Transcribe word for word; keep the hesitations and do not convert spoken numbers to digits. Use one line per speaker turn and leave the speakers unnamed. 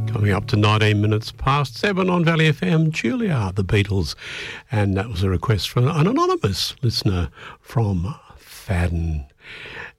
Coming up to nineteen minutes past seven on Valley F M, Julia, the Beatles. And that was a request from an anonymous listener from Fadden.